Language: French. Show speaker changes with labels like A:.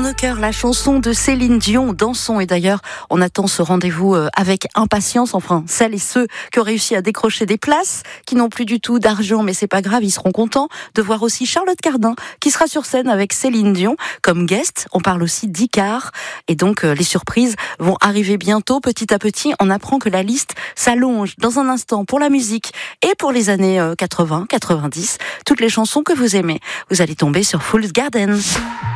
A: nos cœurs, la chanson de Céline Dion, Dansons. Et d'ailleurs, on attend ce rendez-vous avec impatience. Enfin, celles et ceux qui ont réussi à décrocher des places, qui n'ont plus du tout d'argent, mais c'est pas grave, ils seront contents de voir aussi Charlotte Cardin, qui sera sur scène avec Céline Dion comme guest. On parle aussi d'Icare. Et donc, les surprises vont arriver bientôt. Petit à petit, on apprend que la liste s'allonge. Dans un instant, pour la musique et pour les années 80, 90, toutes les chansons que vous aimez, vous allez tomber sur Fool's Garden.